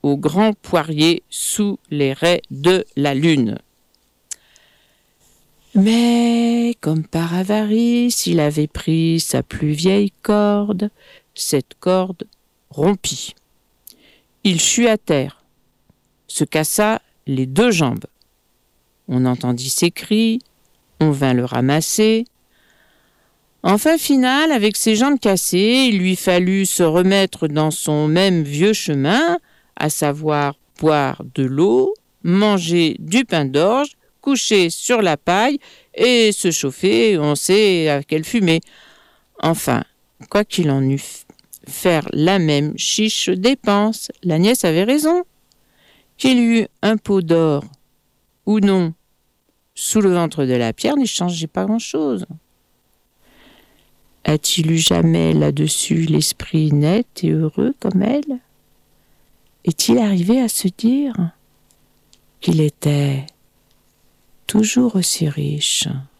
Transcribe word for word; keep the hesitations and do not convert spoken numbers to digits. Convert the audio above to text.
au grand poirier sous les raies de la lune. Mais, comme par avarice, il avait pris sa plus vieille corde, cette corde rompit. Il chut à terre, se cassa les deux jambes. On entendit ses cris, on vint le ramasser. Enfin, final, avec ses jambes cassées, il lui fallut se remettre dans son même vieux chemin, à savoir boire de l'eau, manger du pain d'orge, coucher sur la paille et se chauffer, on sait à quelle fumée. Enfin, quoi qu'il en eût, faire la même chiche dépense, la nièce avait raison. Qu'il y eût un pot d'or ou non sous le ventre de la pierre n'y changeait pas grand-chose. A-t-il eu jamais là-dessus l'esprit net et heureux comme elle? Est-il arrivé à se dire qu'il était toujours aussi riche?